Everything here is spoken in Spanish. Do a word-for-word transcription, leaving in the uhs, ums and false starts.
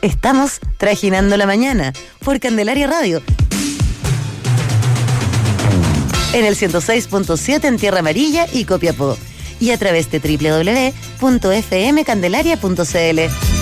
Estamos trajinando la mañana por Candelaria Radio. En el ciento seis punto siete en Tierra Amarilla y Copiapó. Y a través de doble u doble u doble u punto f m candelaria punto c l.